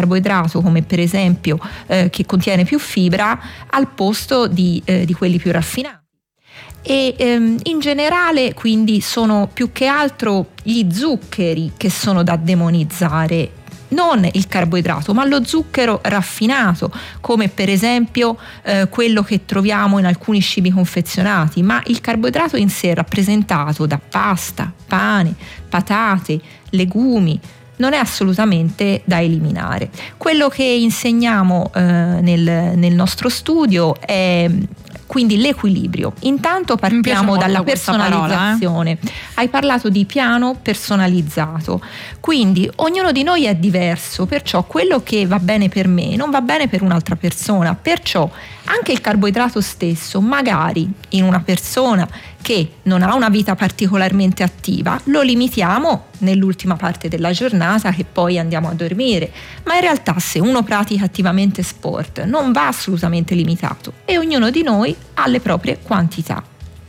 carboidrato, come per esempio che contiene più fibra, al posto di quelli più raffinati. E in generale quindi sono più che altro gli zuccheri che sono da demonizzare, non il carboidrato, ma lo zucchero raffinato, come per esempio quello che troviamo in alcuni cibi confezionati, ma il carboidrato in sé, rappresentato da pasta, pane, patate, legumi, non è assolutamente da eliminare. Quello che insegniamo nel nostro studio è quindi l'equilibrio. Intanto partiamo dalla personalizzazione. Hai parlato di piano personalizzato, quindi ognuno di noi è diverso, perciò quello che va bene per me non va bene per un'altra persona, perciò anche il carboidrato stesso, magari in una persona che non ha una vita particolarmente attiva, lo limitiamo nell'ultima parte della giornata che poi andiamo a dormire, ma in realtà se uno pratica attivamente sport non va assolutamente limitato e ognuno di noi ha le proprie quantità.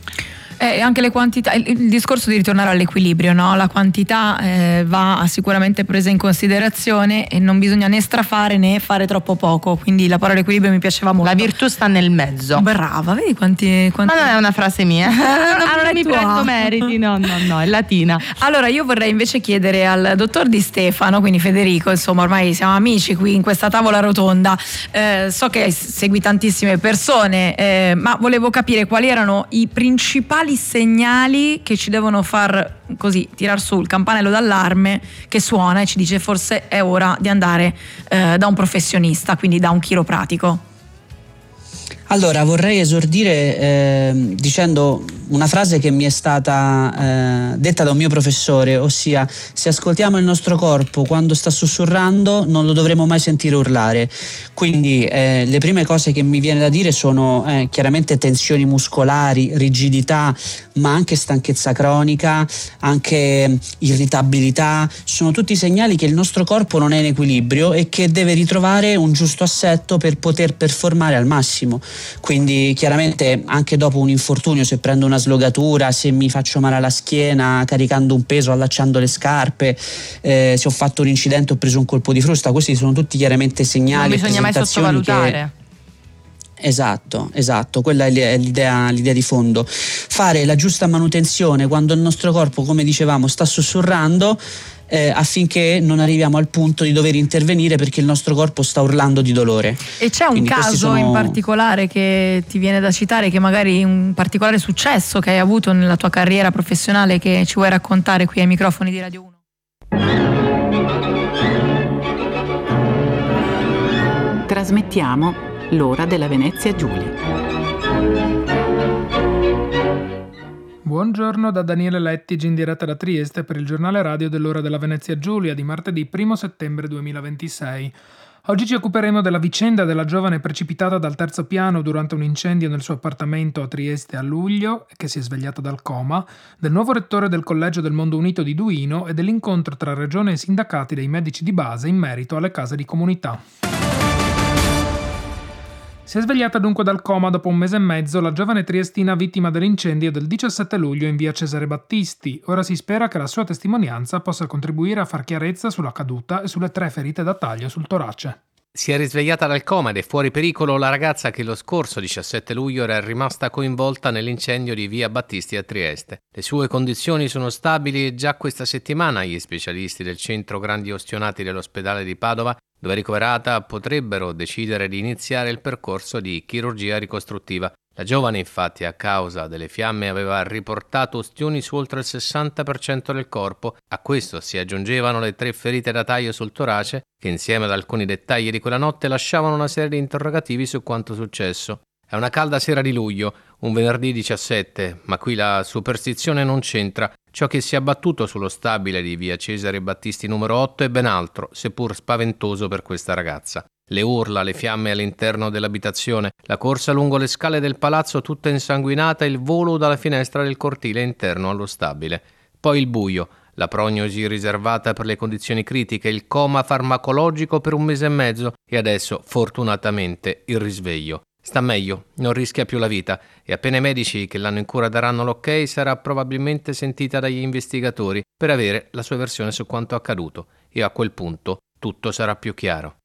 Anche le quantità, il discorso di ritornare all'equilibrio, no? La quantità va sicuramente presa in considerazione e non bisogna né strafare né fare troppo poco, quindi la parola equilibrio mi piaceva molto. La virtù sta nel mezzo. Brava, vedi quanti... Ma non è una frase mia. non mi prendo meriti, no, è latina. Allora io vorrei invece chiedere al dottor Di Stefano, quindi Federico, insomma ormai siamo amici qui in questa tavola rotonda, so che segui tantissime persone, ma volevo capire quali erano i principali segnali che ci devono far così tirar su il campanello d'allarme che suona e ci dice forse è ora di andare da un professionista, quindi da un chiropratico. Allora vorrei esordire dicendo una frase che mi è stata detta da un mio professore, ossia: se ascoltiamo il nostro corpo quando sta sussurrando non lo dovremo mai sentire urlare. Quindi le prime cose che mi viene da dire sono chiaramente tensioni muscolari, rigidità, ma anche stanchezza cronica, anche irritabilità. Sono tutti segnali che il nostro corpo non è in equilibrio e che deve ritrovare un giusto assetto per poter performare al massimo. Quindi chiaramente anche dopo un infortunio, se prendo una slogatura, se mi faccio male alla schiena caricando un peso, allacciando le scarpe, se ho fatto un incidente, ho preso un colpo di frusta, questi sono tutti chiaramente segnali. Non bisogna mai sottovalutare. Esatto, quella è l'idea di fondo. Fare la giusta manutenzione quando il nostro corpo, come dicevamo, sta sussurrando, affinché non arriviamo al punto di dover intervenire perché il nostro corpo sta urlando di dolore. E c'è un caso in particolare che ti viene da citare, che magari un particolare successo che hai avuto nella tua carriera professionale, che ci vuoi raccontare qui ai microfoni di Radio 1? Trasmettiamo l'ora della Venezia Giulia. Buongiorno da Daniele Lettigi in diretta da Trieste per il giornale radio dell'ora della Venezia Giulia di martedì 1 settembre 2026. Oggi ci occuperemo della vicenda della giovane precipitata dal terzo piano durante un incendio nel suo appartamento a Trieste a luglio, che si è svegliata dal coma, del nuovo rettore del Collegio del Mondo Unito di Duino e dell'incontro tra Regione e sindacati dei medici di base in merito alle case di comunità. Si è svegliata dunque dal coma dopo un mese e mezzo la giovane triestina vittima dell'incendio del 17 luglio in via Cesare Battisti. Ora si spera che la sua testimonianza possa contribuire a far chiarezza sulla caduta e sulle 3 ferite da taglio sul torace. Si è risvegliata dal coma ed è fuori pericolo la ragazza che lo scorso 17 luglio era rimasta coinvolta nell'incendio di via Battisti a Trieste. Le sue condizioni sono stabili e già questa settimana gli specialisti del centro grandi ostionati dell'ospedale di Padova, dove è ricoverata, potrebbero decidere di iniziare il percorso di chirurgia ricostruttiva. La giovane infatti a causa delle fiamme aveva riportato ustioni su oltre il 60% del corpo. A questo si aggiungevano le 3 ferite da taglio sul torace che insieme ad alcuni dettagli di quella notte lasciavano una serie di interrogativi su quanto successo. È una calda sera di luglio, un venerdì 17, ma qui la superstizione non c'entra. Ciò che si è abbattuto sullo stabile di via Cesare Battisti numero 8 è ben altro, seppur spaventoso per questa ragazza. Le urla, le fiamme all'interno dell'abitazione, la corsa lungo le scale del palazzo tutta insanguinata e il volo dalla finestra del cortile interno allo stabile. Poi il buio, la prognosi riservata per le condizioni critiche, il coma farmacologico per un mese e mezzo e adesso, fortunatamente, il risveglio. Sta meglio, non rischia più la vita e appena i medici che l'hanno in cura daranno l'ok sarà probabilmente sentita dagli investigatori per avere la sua versione su quanto accaduto e a quel punto tutto sarà più chiaro.